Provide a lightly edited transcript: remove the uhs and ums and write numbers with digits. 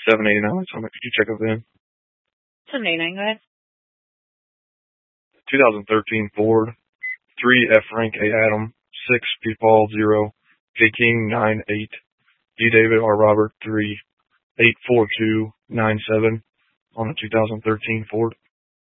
789. So could you check up then? 789, go ahead. 2013 Ford, 3 F Frank A Adam, 6 P Paul 0, J King 98, D David R Robert 3, 84297 on a 2013 Ford.